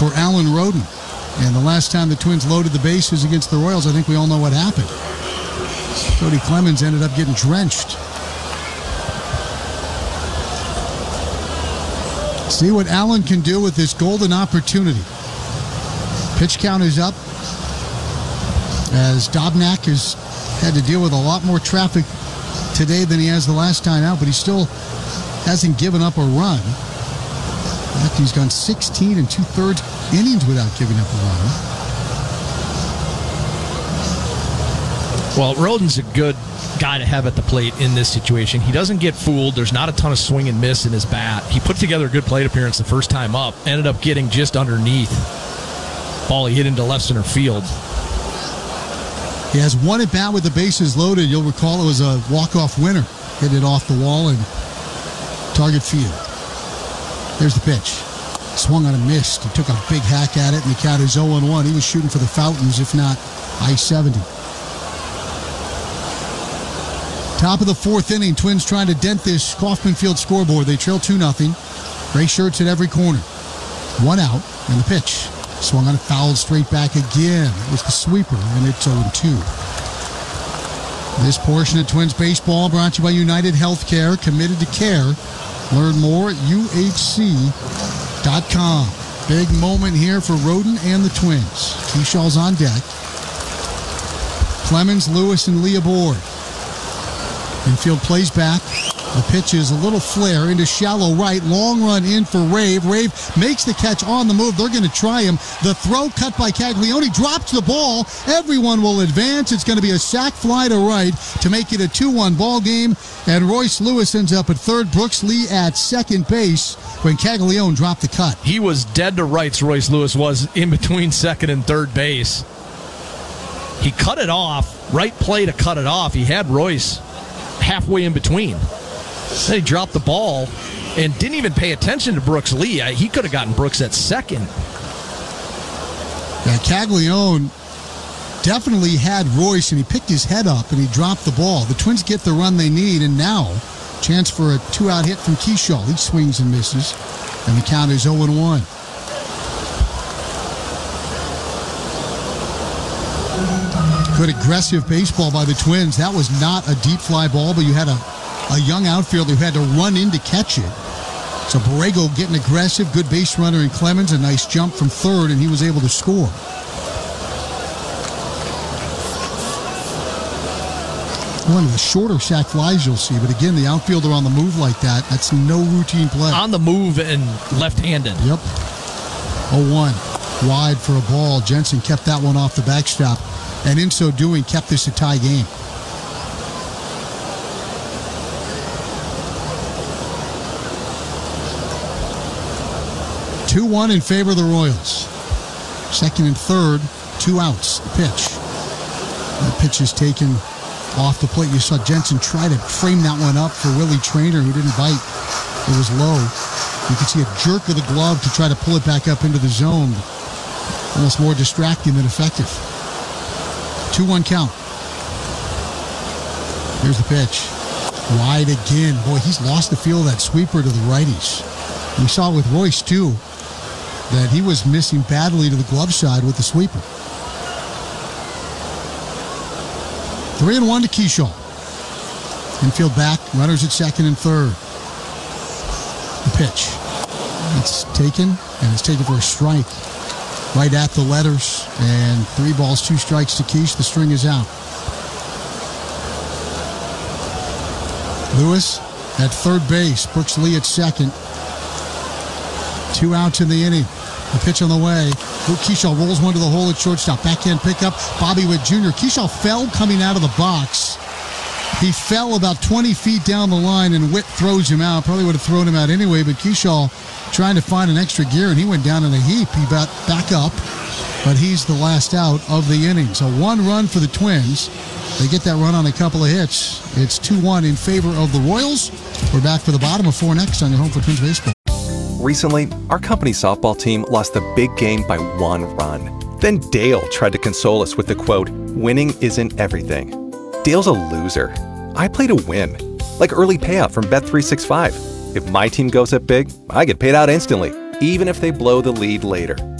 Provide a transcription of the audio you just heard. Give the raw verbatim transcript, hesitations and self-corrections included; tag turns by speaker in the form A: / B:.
A: for Alan Roden. And the last time the Twins loaded the bases against the Royals, I think we all know what happened. Cody Clemens ended up getting drenched. See what Allen can do with this golden opportunity. Pitch count is up as Dobnak has had to deal with a lot more traffic today than he has the last time out, but he still hasn't given up a run. In fact, he's gone sixteen and two-thirds innings without giving up a run.
B: Well, Roden's a good guy to have at the plate in this situation. He doesn't get fooled. There's not a ton of swing and miss in his bat. He put together a good plate appearance the first time up, ended up getting just underneath. Ball he hit into left center field.
A: He has one at bat with the bases loaded. You'll recall it was a walk-off winner. Hit it off the wall and target field. There's the pitch. Swung on a missed. He took a big hack at it, and the count is oh and one. He was shooting for the fountains, if not I seventy. Top of the fourth inning, Twins trying to dent this Kauffman Field scoreboard. They trail two nothing. Gray shirts at every corner. One out, and the pitch. Swung on a foul straight back again. It was the sweeper, and it's oh and two. This portion of Twins baseball brought to you by United Healthcare, committed to care. Learn more at U H C dot com. Big moment here for Roden and the Twins. Keyshaw's on deck. Clemens, Lewis, and Lee aboard. Infield plays back. The pitch is a little flare into shallow right. Long run in for Rave. Rave makes the catch on the move. They're going to try him. The throw cut by Caglione. Drops the ball. Everyone will advance. It's going to be a sac fly to right to make it a two one ball game. And Royce Lewis ends up at third. Brooks Lee at second base when Caglione dropped the cut.
B: He was dead to rights, Royce Lewis was, in between second and third base. He cut it off. Right play to cut it off. He had Royce halfway in between. Then he dropped the ball and didn't even pay attention to Brooks Lee. He could have gotten Brooks at second.
A: Yeah, Caglione definitely had Royce, and he picked his head up and he dropped the ball. The Twins get the run they need, and now chance for a two-out hit from Keyshaw. He swings and misses, and the count is oh and one. Good aggressive baseball by the Twins. That was not a deep fly ball, but you had a, a young outfielder who had to run in to catch it. So Borrego getting aggressive. Good base runner in Clemens. A nice jump from third, and he was able to score. One of the shorter sac flies you'll see, but again, the outfielder on the move like that, that's no routine play.
B: On the move and left-handed.
A: Yep. oh one. Wide for a ball. Jensen kept that one off the backstop, and in so doing, kept this a tie game. two one in favor of the Royals. Second and third, two outs. The pitch. The pitch is taken off the plate. You saw Jensen try to frame that one up for Willie Traynor, who didn't bite. It was low. You could see a jerk of the glove to try to pull it back up into the zone. Almost more distracting than effective. two one count. Here's the pitch. Wide again. Boy, he's lost the feel of that sweeper to the righties. We saw it with Royce, too, that he was missing badly to the glove side with the sweeper. Three and one to Keyshaw. Infield back, runners at second and third. The pitch. It's taken, and it's taken for a strike. Right at the letters, and three balls, two strikes to Keish. The string is out. Lewis at third base. Brooks Lee at second. Two outs in the inning. The pitch on the way. Luke Keyshaw rolls one to the hole at shortstop. Backhand pickup. Bobby Witt Junior Keyshaw fell coming out of the box. He fell about twenty feet down the line, and Witt throws him out. Probably would have thrown him out anyway, but Keyshaw trying to find an extra gear, and he went down in a heap. He got back up, but he's the last out of the inning. So one run for the Twins. They get that run on a couple of hits. It's two one in favor of the Royals. We're back for the bottom of four next on your home for Twins baseball.
C: Recently, our company softball team lost the big game by one run. Then Dale tried to console us with the quote, "Winning isn't everything." Dale's a loser. I play to win, like early payout from Bet three sixty-five. If my team goes up big, I get paid out instantly, even if they blow the lead later.